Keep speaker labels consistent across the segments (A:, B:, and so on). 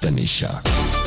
A: Tanisha.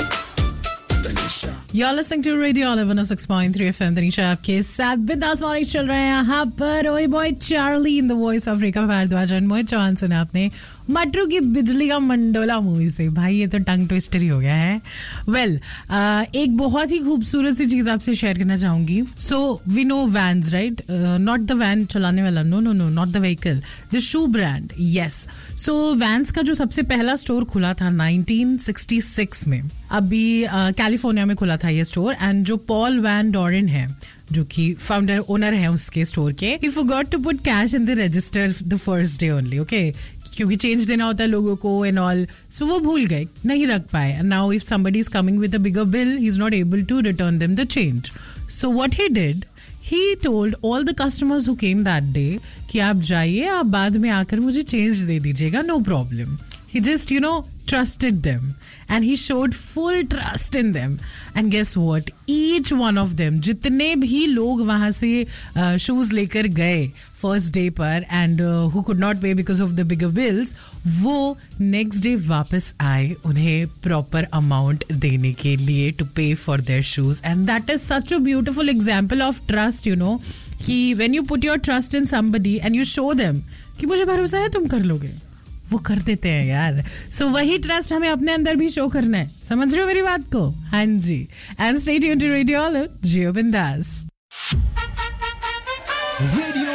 B: You're listening to Radio Olive 106.3 FM. Tanisha आपके साथ बिंदास मॉर्निंग चल रहे हैं यहाँ पर. ओए boy Charlie in the voice of Rekha Bhardwaj and Mohit Chauhan सुना आपने मटरू की बिजली का मंडोला मूवी से. भाई ये तो टंग ट्विस्टर ही हो गया है. वेल एक बहुत ही खूबसूरत सी चीज आपसे शेयर करना चाहूंगी. So we know vans right, not the van चलाने वाला, no no no not the vehicle, the shoe brand. Yes, so vans का जो सबसे पहला स्टोर खुला था 1966 में, अभी कैलिफोर्निया में खुला था ये स्टोर. एंड जो पॉल वैन डॉरेन है जो कि फाउंडर ओनर है उसके स्टोर के, ही forgot to put cash in the register the first day only. Okay, क्योंकि चेंज देना होता है लोगों को एंड ऑल, सो वो भूल गए, नहीं रख पाए. And now if somebody is coming with a bigger bill, he is not able to return them the change. So what he did, he told all the customers who came that day कि आप जाइए, आप बाद में आकर मुझे change दे दीजिएगा, no problem. He just, trusted them. And he showed full trust in them. And guess what? Each one of them, जितने भी लोग वहाँ से shoes लेकर गए first day पर and who could not pay because of the bigger bills, वो next day वापस आए उन्हें proper amount देने के लिए to pay for their shoes. And that is such a beautiful example of trust, कि when you put your trust in somebody and you show them कि मुझे भरोसा है तुम कर लोगे, वो कर देते हैं यार. सो वही ट्रस्ट हमें अपने अंदर भी शो करना है. समझ रहे हो मेरी बात को? हाँ जी. And stay tuned to radio olive, जियो बिंदास.
A: Radio